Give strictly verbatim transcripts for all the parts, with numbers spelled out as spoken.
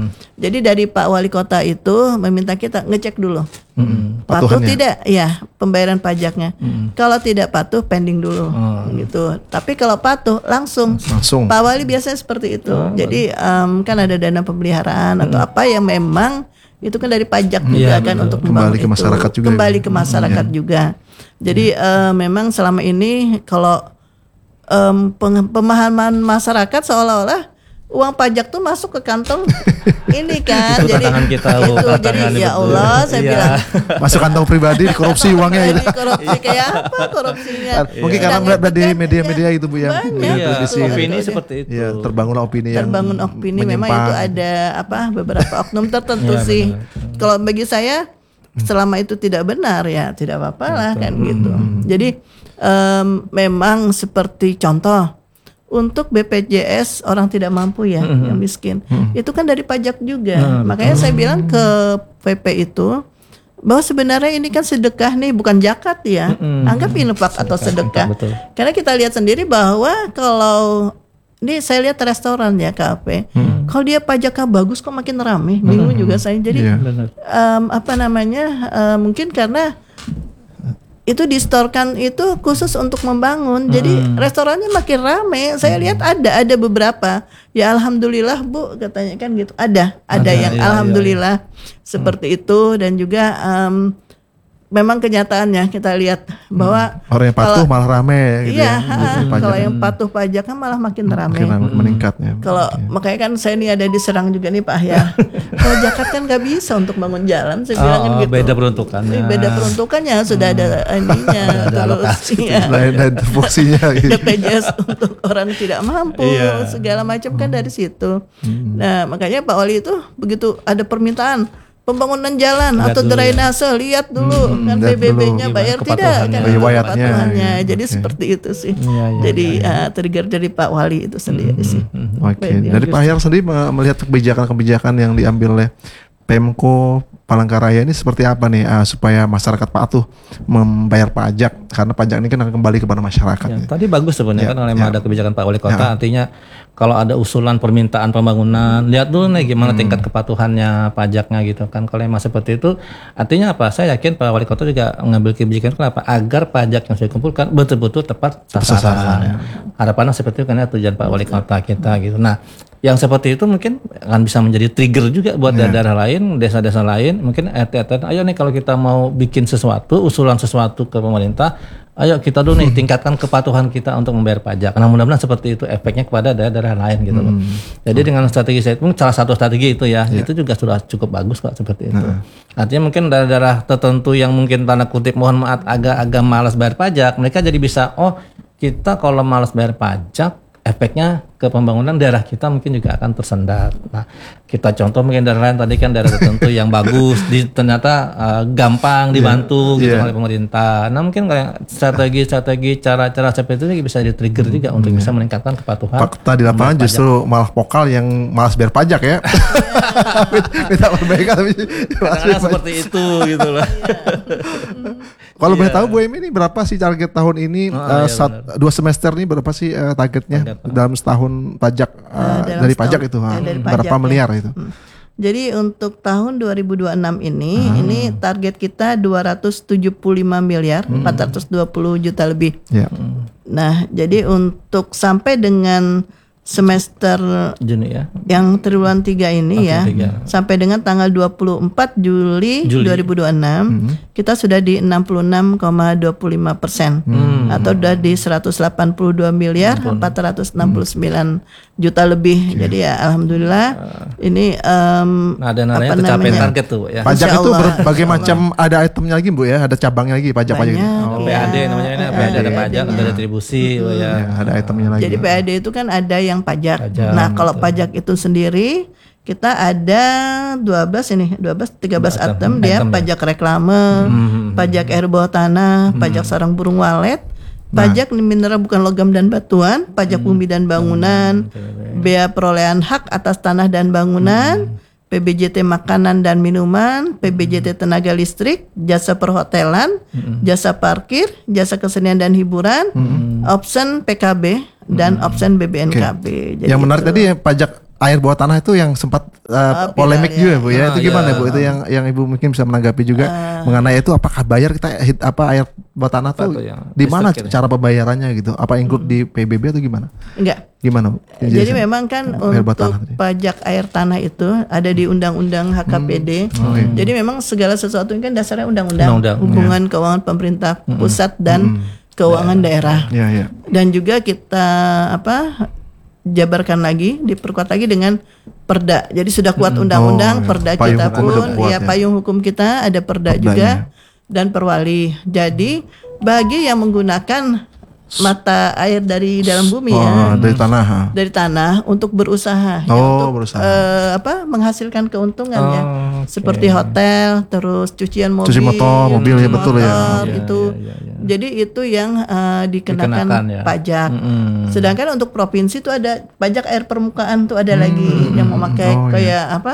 Jadi dari Pak Wali Kota itu meminta kita ngecek dulu. Hmm. Patuh tidak? Ya, pembayaran pajaknya. Hmm. Kalau tidak patuh, pending dulu, oh. gitu. Tapi kalau patuh, langsung. Langsung. Pak Wali biasanya seperti itu. Oh, Jadi um, kan ada dana pemeliharaan hmm. atau apa yang memang itu kan dari pajak hmm. juga ya, kan betul. Untuk kembali ke masyarakat itu. juga. Kembali ke masyarakat hmm. juga. Jadi hmm. uh, memang selama ini kalau um, pemahaman masyarakat seolah-olah uang pajak tuh masuk ke kantong ini kan. Itu jadi kita, itu jadi ya Allah saya iya. bilang masuk kantong pribadi korupsi uangnya itu. Korupsi kayak apa korupsinya? Mungkin karena melihat di media-media itu Bu ya. Banyak, iya, itu, opini itu, seperti itu. Ya, terbangun opini yang terbangun opini menyimpang. Memang itu ada apa beberapa oknum tertentu ya, sih. Benar. Kalau bagi saya selama itu tidak benar ya tidak apa-apa lah kan hmm. gitu. Jadi um, memang seperti contoh untuk B P J S orang tidak mampu ya, mm-hmm. yang miskin, mm-hmm. itu kan dari pajak juga. Mm-hmm. Makanya saya bilang ke V P itu bahwa sebenarnya ini kan sedekah nih, bukan zakat ya. Mm-hmm. Anggap infak atau sedekah. Betul. Karena kita lihat sendiri bahwa kalau ini saya lihat restoran ya K P, mm-hmm. kalau dia pajaknya bagus kok makin ramai. Bingung mm-hmm. juga saya. Jadi yeah. um, apa namanya? Uh, mungkin karena itu distorkan itu khusus untuk membangun. Jadi hmm. restorannya makin ramai. Saya lihat ada ada beberapa. Ya alhamdulillah Bu katanya kan gitu. Ada, ada, ada yang iya, alhamdulillah iya. seperti hmm. itu dan juga um, memang kenyataannya kita lihat bahwa hmm. orang yang patuh kalau, malah ramai gitu. Iya, ya, gitu, kalau yang patuh pajaknya malah makin ramai. Makin hmm. meningkat ya. Kalau okay. makanya kan saya nih ada diserang juga nih Pak ya. Kalau zakat kan nggak bisa untuk bangun jalan, saya bilang kan oh, gitu. Beda peruntukannya. Beda peruntukannya sudah ada ininya, terus ya. Lain fungsinya. B P J S untuk orang tidak mampu, iya. segala macam kan dari situ. Hmm. Nah makanya Pak Wali itu begitu ada permintaan pembangunan jalan lihat atau drainase, lihat dulu hmm, kan P B B-nya bayar tidak kan kepatuhannya. Jadi okay. seperti itu sih. Ya, ya, Jadi ya, ya. Uh, trigger dari Pak Wali itu sendiri hmm, sih. Hmm, Oke. Okay. Dari Pak Hayar sendiri melihat kebijakan-kebijakan yang diambil oleh Pemko Palangkaraya ini seperti apa nih uh, supaya masyarakat patuh membayar pajak karena pajak ini kan akan kembali kepada masyarakat. Ya, tadi bagus sebenarnya ya, kan oleh ya. ada kebijakan Pak Wali Kota ya. Artinya kalau ada usulan permintaan pembangunan lihat dulu nih gimana hmm. tingkat kepatuhannya pajaknya gitu kan. Kalau emang seperti itu artinya apa? Saya yakin Pak Wali Kota juga mengambil kebijakan kenapa? Agar pajak yang saya kumpulkan betul-betul tepat sasaran. Ya. Harapannya seperti itu karena tujuan Pak Wali Kota kita gitu. Nah, yang seperti itu mungkin akan bisa menjadi trigger juga buat yeah. daerah lain, desa-desa lain. Mungkin R T R T, ayo nih kalau kita mau bikin sesuatu, usulan sesuatu ke pemerintah, ayo kita dulu nih tingkatkan kepatuhan kita untuk membayar pajak. Nah mudah-mudahan seperti itu efeknya kepada daerah-daerah lain gitu loh. Hmm. Jadi dengan strategi saya itu salah satu strategi itu ya, yeah. itu juga sudah cukup bagus kok seperti itu. Nah. Artinya mungkin daerah-daerah tertentu yang mungkin tanda kutip mohon maaf agak-agak malas bayar pajak, mereka jadi bisa, oh kita kalau malas bayar pajak, efeknya ke pembangunan daerah kita mungkin juga akan tersendat. Nah, kita contoh mungkin daerah lain tadi kan daerah tertentu yang bagus, di, ternyata uh, gampang dibantu yeah. gitu yeah. oleh pemerintah. Nah, mungkin strategi-strategi, cara-cara seperti itu bisa di-trigger juga untuk yeah. bisa meningkatkan kepatuhan. Fakta di lapangan justru malah vokal yang malas bayar pajak ya. Minta perbaikan tapi karena seperti itu gitu loh. Kalau yeah. boleh tahu Bu Emi ini berapa sih target tahun ini? Oh, uh, iya, sat, dua semester ini berapa sih uh, targetnya Target, dalam setahun pajak uh, uh, dari setahun, pajak itu? Ya, dari berapa pajak, miliar ya. itu? Hmm. Jadi untuk tahun dua ribu dua puluh enam ini hmm. ini target kita dua ratus tujuh puluh lima miliar hmm. empat ratus dua puluh juta lebih. Yeah. Hmm. Nah, jadi untuk sampai dengan semester Juni ya. Yang triwulan tiga ini ya tiga. Sampai dengan tanggal dua puluh empat Juli, Juli. dua ribu dua puluh enam hmm. kita sudah di enam puluh enam koma dua puluh lima persen hmm. atau sudah di seratus delapan puluh dua miliar empat ratus enam puluh sembilan hmm. juta lebih. Okay. Jadi ya alhamdulillah uh. ini um, nah, ada apa namanya target tuh ya. Pajak itu berbagai macam, ada itemnya lagi Bu ya, ada cabangnya lagi pajak-pajak itu. Oh. P A D namanya ini, P A D ada pajak, ada retribusi hmm. ya. ya. Ada itemnya lagi. Jadi P A D itu kan ada yang pajak. pajak nah, kalau betul. Pajak itu sendiri kita ada dua belas ini, dua belas tiga belas item, dia item pajak ya? Reklame, hmm. pajak air bawah tanah, hmm. pajak sarang burung walet, nah. pajak mineral bukan logam dan batuan, pajak hmm. bumi dan bangunan, hmm. bea perolehan hak atas tanah dan bangunan, hmm. P B J T makanan dan minuman, P B J T tenaga listrik, jasa perhotelan, hmm. jasa parkir, jasa kesenian dan hiburan, hmm. option P K B dan hmm. option B B N K B. Okay. Jadi yang menarik itu, tadi ya pajak air bawah tanah itu yang sempat uh, Oh, polemik pilar, juga ya. Bu ya. Ah, Itu gimana iya. Bu? Itu yang yang Ibu mungkin bisa menanggapi juga mengenai itu, apakah bayar kita hit, apa air bawah tanah Apa tuh tuh yang di mana listrik ini? cara pembayarannya gitu? Apa include di P B B atau gimana? Enggak. Gimana Bu? Jadi Dijelasin. memang kan Air bawah untuk tanah tadi. pajak air tanah itu ada di Undang-Undang H K P D. Oh, iya. Jadi memang segala sesuatu ini kan dasarnya undang-undang, Undang-undang, hubungan keuangan pemerintah pusat dan keuangan daerah. Iya, iya. Dan juga kita apa jabarkan lagi, diperkuat lagi dengan perda. Jadi sudah kuat undang-undang, Oh, iya. perda Payung kita hukum udah pun, kuat ya ya. payung hukum kita ada perda Perdanya. juga dan perwali. Jadi bagi yang menggunakan mata air dari dalam bumi Oh, ya, dari tanah. ha. dari tanah untuk berusaha, ya, Oh, untuk berusaha. eh, apa menghasilkan keuntungan ya, Oh, oke. seperti hotel, terus cucian mobil, Cuci motor, mobil, ya, cuci betul ya. motor, Iya, itu, iya, iya, iya. jadi itu yang eh, dikenakan, Dikenakan, ya. pajak. Mm-mm. Sedangkan untuk provinsi itu ada pajak air permukaan tuh ada lagi yang memakai Oh, kayak apa?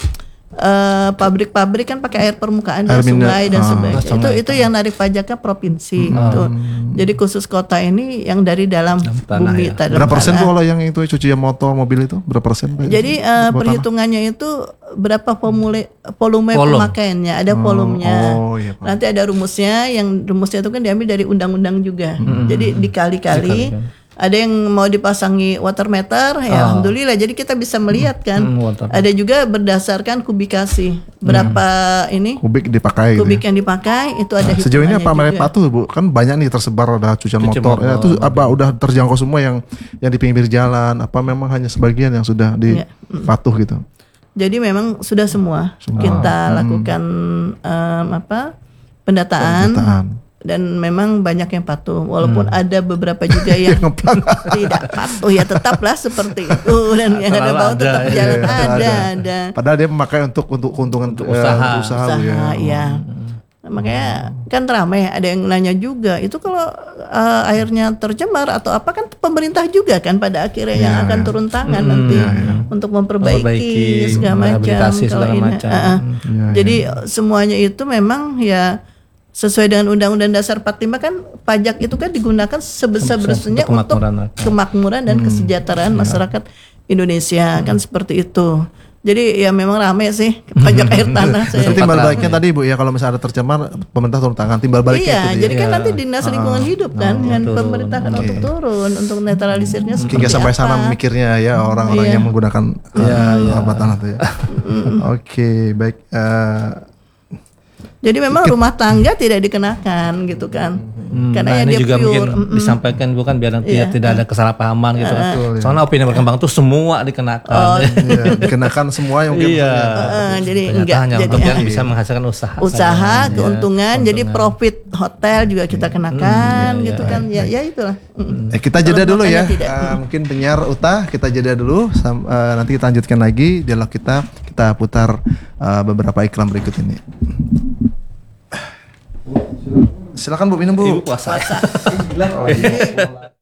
eh, pabrik-pabrik kan pakai air permukaan Air dari minyak. sungai dan Ah, sebagainya. Itu sungai, itu yang narik pajaknya provinsi itu. Jadi khusus kota ini yang dari dalam tanah, bumi, ya. dalam Berapa persen tanah. Bu kalau yang itu cucian motor, mobil itu berapa persen? Pak? Jadi eh, Bawah tanah? perhitungannya itu berapa volume volume Volume. pemakaiannya, ada volumenya. oh, iya, Pak. Nanti ada rumusnya, yang rumusnya itu kan diambil dari undang-undang juga. Jadi dikali-kali ada yang mau dipasangi water meter, ya alhamdulillah. Jadi kita bisa melihat kan. Hmm, water. Ada juga berdasarkan kubikasi berapa ini Kubik dipakai gitu. kubik yang dipakai itu ada ya. Sejauh ini apa hitungannya merek juga. Patuh Bu? Kan banyak nih tersebar, ada cucian Cuci motor. Ya, motor, itu apa udah terjangkau semua yang yang di pinggir jalan? Apa memang hanya sebagian yang sudah di Iya. Patuh gitu? Jadi memang sudah semua, kita lakukan em, apa pendataan, Pendataan. dan memang banyak yang patuh, walaupun ada beberapa juga yang tidak patuh, ya tetaplah seperti itu, dan yang ada Selalu bau ada, tetap iya, jalan iya, ada, ada. ada. Padahal dia memakai untuk untuk keuntungan Untuk eh, usaha. usaha, Bu, ya. Usaha, ya. Nah, makanya kan ramai, ada yang nanya juga itu kalau eh, airnya tercemar atau apa, kan pemerintah juga kan pada akhirnya yang Iya, akan iya. turun tangan nanti untuk memperbaiki Memperbaiki, segala macam. rehabilitasi Kalau segala ini, macam. eh, eh. Iya, Jadi semuanya itu memang ya sesuai dengan Undang-Undang Dasar empat puluh lima kan, pajak itu kan digunakan sebesar-besarnya Untuk untuk kemakmuran. kemakmuran dan kesejahteraan masyarakat Indonesia, kan seperti itu. Jadi ya memang rame sih pajak air tanah saya. Itu timbal Sempat baliknya tadi Bu ya, kalau misalnya ada tercemar pemerintah turun tangan, timbal baliknya Iya, itu jadi dia. kan Iya. nanti dinas lingkungan hidup kan, dan pemerintah kan untuk turun untuk netralisirnya Mungkin seperti nggak sampai apa. sana mikirnya ya orang-orang Iya. yang menggunakan uh, apa tanah itu ya. Oke, baik. Eh, Jadi memang rumah tangga tidak dikenakan gitu kan, Hmm, karena nah, yang ini dia juga pure. mungkin mm-mm. disampaikan bukan biar nanti Iya. tidak ada kesalahpahaman gitu. Soalnya opini berkembang tuh semua dikenakan. Oh, iya, dikenakan semua yang mungkin Iya. Heeh, jadi Ternyata enggak, hanya jadi untuk yang ah, bisa menghasilkan usaha. usaha, saja. keuntungan, Iya, jadi profit hotel juga kita kenakan iya, gitu iya. kan, ya ya itulah. Mm. Eh, kita jeda Kalau dulu ya. makanya tidak. Eh, mungkin penyiar Uta, kita jeda dulu. Sam- eh, nanti kita lanjutkan lagi dialog kita. Kita putar eh, beberapa iklan berikut ini. Silakan Bu, minum Bu. Ibu puasa. Puasa.